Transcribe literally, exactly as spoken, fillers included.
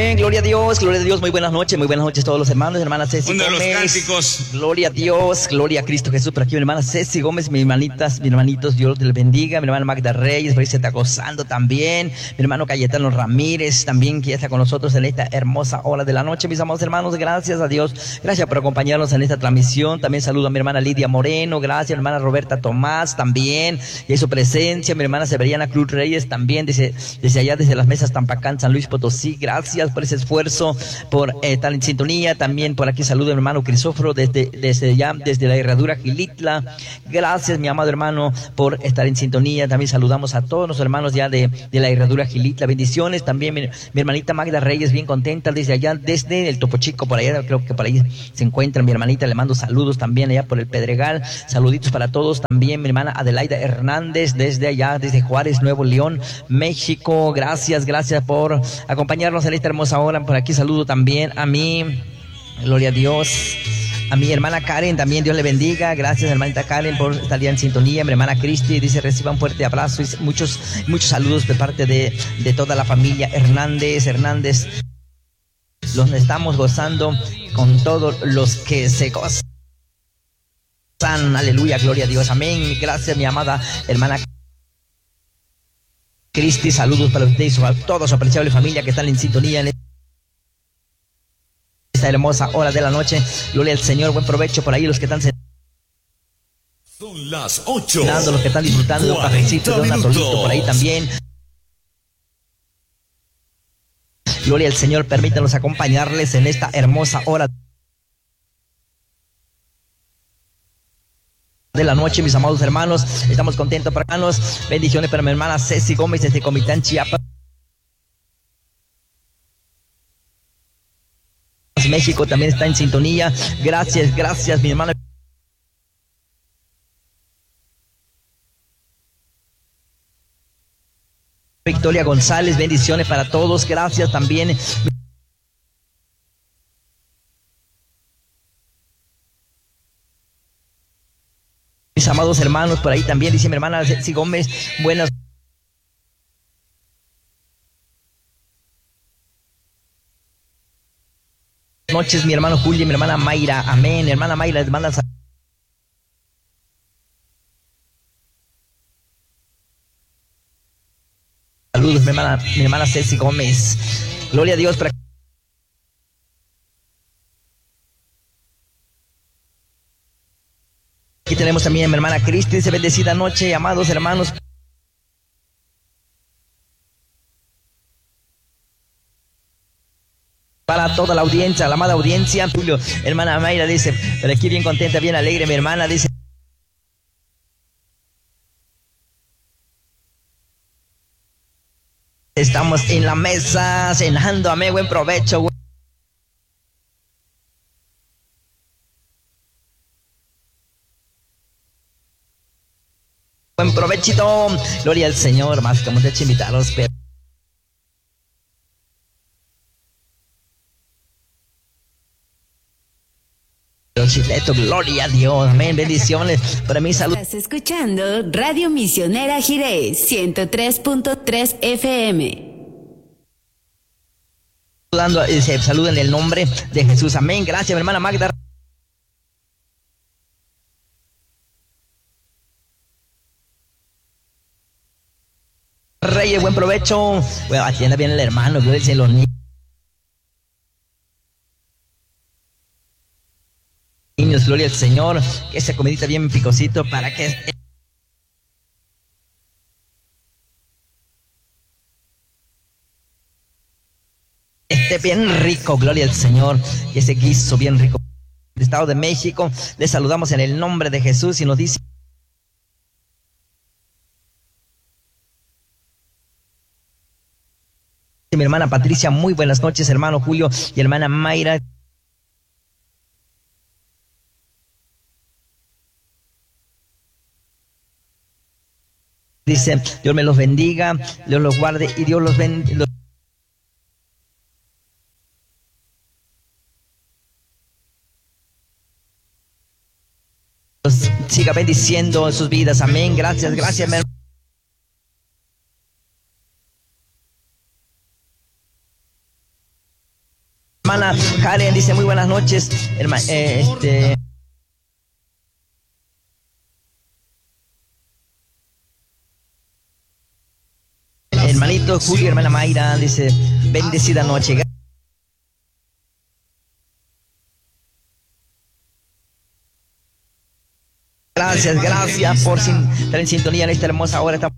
Amén, gloria a Dios, gloria a Dios. Muy buenas noches, muy buenas noches a todos los hermanos, hermanas Ceci Uno de Gómez. los cánticos. Gloria a Dios, gloria a Cristo Jesús. Por aquí mi hermana Ceci Gómez, mis hermanitas, mis hermanitos, Dios les bendiga. Mi hermana Magda Reyes, por ahí se está gozando también. Mi hermano Cayetano Ramírez, también que ya está con nosotros en esta hermosa hora de la noche. Mis amados hermanos, gracias a Dios. Gracias por acompañarnos en esta transmisión. También saludo a mi hermana Lidia Moreno, gracias. Mi hermana Roberta Tomás también, y su presencia. Mi hermana Severiana Cruz Reyes también, desde, desde allá, desde las mesas Tampacán, San Luis Potosí. Gracias por ese esfuerzo, por eh, estar en sintonía. También por aquí saludo a mi hermano Crisóforo desde, desde allá, desde la Herradura Gilitla. Gracias, mi amado hermano, por estar en sintonía. También saludamos a todos los hermanos ya de, de la Herradura Gilitla. Bendiciones. También mi, mi hermanita Magda Reyes, bien contenta desde allá, desde el Topo Chico, por allá, creo que por ahí se encuentra mi hermanita. Le mando saludos también allá por el Pedregal. Saluditos para todos. También mi hermana Adelaida Hernández desde allá, desde Juárez, Nuevo León, México. Gracias, gracias por acompañarnos en esta hermosa hora. Por aquí saludo también a mí, gloria a Dios, a mi hermana Karen, también Dios le bendiga. Gracias, hermanita Karen, por estar ya en sintonía. Mi hermana Cristi dice, reciba un fuerte abrazo y muchos, muchos saludos de parte de, de toda la familia Hernández, Hernández. Los estamos gozando con todos los que se gozan. Aleluya, gloria a Dios, amén. Gracias, mi amada hermana Cristi, saludos para usted y su, toda su apreciable familia que están en sintonía en esta hermosa hora de la noche. Gloria al Señor, buen provecho por ahí los que están Son las ocho. Los que están disfrutando un cafecito de un atolito por ahí también. Gloria al Señor, permítanos acompañarles en esta hermosa hora de la noche, mis amados hermanos. Estamos contentos para hermanos. Bendiciones para mi hermana Ceci Gómez desde Comitán, Chiapas, México. También está en sintonía. Gracias, gracias, mi hermana Victoria González. Bendiciones para todos. Gracias también. Mis amados hermanos, por ahí también dice mi hermana Ceci Gómez, buenas noches, mi hermano Julio y mi hermana Mayra, amén. Mi hermana Mayra les manda saludos, mi hermana, mi hermana Ceci Gómez. Gloria a Dios. Para aquí tenemos también a mi hermana Cristi, dice bendecida noche, amados hermanos. Para toda la audiencia, la amada audiencia, Julio, hermana Mayra dice, pero aquí bien contenta, bien alegre, mi hermana dice, estamos en la mesa cenando, amén, buen provecho, buen Buen provechito, gloria al Señor. Más que muchachos, invitarlos, pero Chileto, gloria a Dios, amén, bendiciones. Para mí, salud. Estás escuchando Radio Misionera Jiré, ciento tres punto tres F M. Saludando, se saluda en el nombre de Jesús, amén. Gracias, mi hermana Magda. Reyes, buen provecho. Bueno, atienda bien el hermano, gloria los niños. Niños, gloria al Señor, que esa comidita bien picosito para que esté bien rico, gloria al Señor, que ese guiso bien rico. Del Estado de México, les saludamos en el nombre de Jesús y nos dice mi hermana Patricia, muy buenas noches, hermano Julio y hermana Mayra. Dice, Dios me los bendiga, Dios los guarde y Dios los bendiga. Los siga bendiciendo en sus vidas, amén. Gracias, gracias, mi hermano. Hermana Karen dice muy buenas noches, herma, eh, este... hermanito Julio, hermana Mayra dice bendecida noche. Gracias, gracias por sin, estar en sintonía en esta hermosa hora.